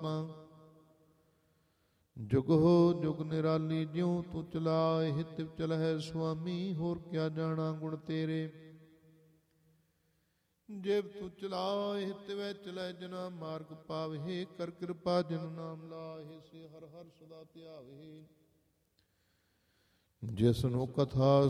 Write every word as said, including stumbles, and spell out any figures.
ਜੁਗ ਹੋ ਜੁਗ ਨਿਰਾਲੀ ਜਿਉ ਤੂੰ ਚਲਾਏ, ਹਿਤ ਚਲਹਿ ਸੁਆਮੀ ਹੋਰ ਕਿਆ ਜਾਣਾ ਗੁਣ ਤੇਰੇ। ਜਿਵ ਤੂੰ ਚਲਾਏ ਹਿਤ ਵੈ ਚਲੈ ਜਨਾ ਮਾਰਗ ਪਾਵਹਿ, ਕਰ ਕਿਰਪਾ ਜਿਨ ਨਾਮ ਲਾਹੇ ਸੇ ਹਰ ਹਰ ਸਦਾ ਧਿਆਵਹਿ। ਜਿਸਨੂੰ ਕਥਾ